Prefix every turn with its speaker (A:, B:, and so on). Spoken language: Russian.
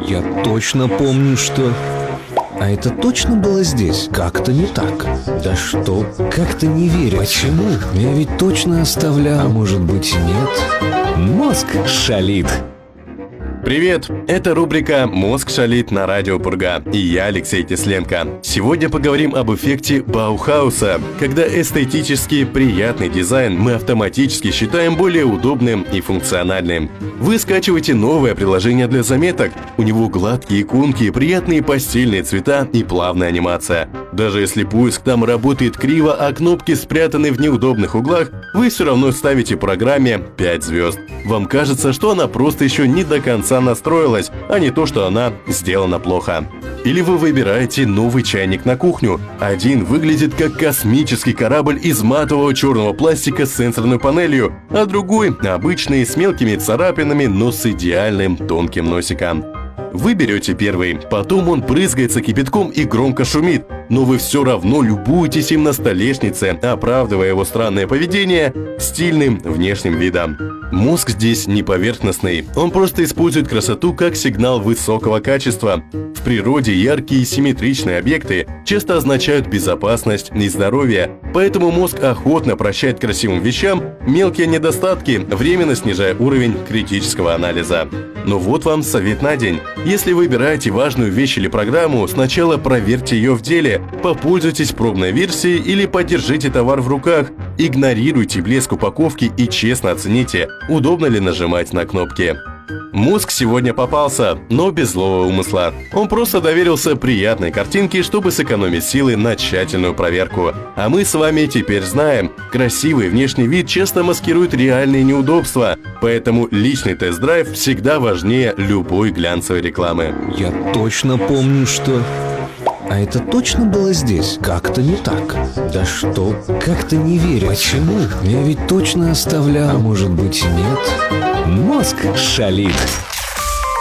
A: Я точно помню, что... А это точно было здесь? Как-то не так. Да что? Как-то не верю. Почему? Я ведь точно оставлял. А может быть, нет? Мозг шалит.
B: Привет! Это рубрика «Мозг шалит» на радио Пурга, и я Алексей Тесленко. Сегодня поговорим об эффекте Баухауса, когда эстетически приятный дизайн мы автоматически считаем более удобным и функциональным. Вы скачиваете новое приложение для заметок, у него гладкие иконки, приятные постельные цвета и плавная анимация. Даже если поиск там работает криво, а кнопки спрятаны в неудобных углах, вы все равно ставите программе 5 звезд. Вам кажется, что она просто еще не до конца настроилась, а не то, что она сделана плохо. Или вы выбираете новый чайник на кухню. Один выглядит как космический корабль из матового черного пластика с сенсорной панелью, а другой обычный с мелкими царапинами, но с идеальным тонким носиком. Вы берете первый, потом он брызгается кипятком и громко шумит, но вы все равно любуетесь им на столешнице, оправдывая его странное поведение стильным внешним видом. Мозг здесь не поверхностный, он просто использует красоту как сигнал высокого качества. В природе яркие и симметричные объекты часто означают безопасность и здоровье, поэтому мозг охотно прощает красивым вещам мелкие недостатки, временно снижая уровень критического анализа. Но вот вам совет на день. Если выбираете важную вещь или программу, сначала проверьте ее в деле, попользуйтесь пробной версией или подержите товар в руках, игнорируйте блеск упаковки и честно оцените, удобно ли нажимать на кнопки. Мозг сегодня попался, но без злого умысла. Он просто доверился приятной картинке, чтобы сэкономить силы на тщательную проверку. А мы с вами теперь знаем, красивый внешний вид часто маскирует реальные неудобства, поэтому личный тест-драйв всегда важнее любой глянцевой рекламы.
A: Я точно помню, что... А это точно было здесь? Как-то не так. Да что? Как-то не верю. Почему? Я ведь точно оставлял. А может быть, нет? Мозг шалит.